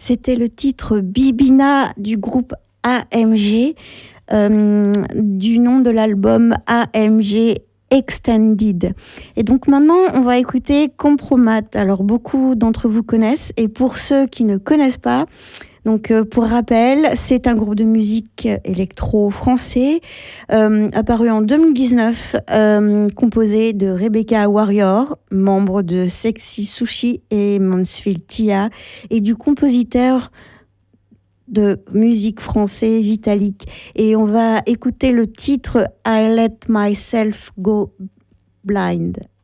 C'était le titre Bibina du groupe AMG, du nom de l'album AMG Extended. Et donc maintenant, on va écouter Compromat. Alors beaucoup d'entre vous connaissent, et pour ceux qui ne connaissent pas, donc pour rappel, c'est un groupe de musique électro français apparu en 2019, composé de Rebecca Warrior, membre de Sexy Sushi et Mansfield Tia, et du compositeur de musique français Vitalik. Et on va écouter le titre I Let Myself Go Blind.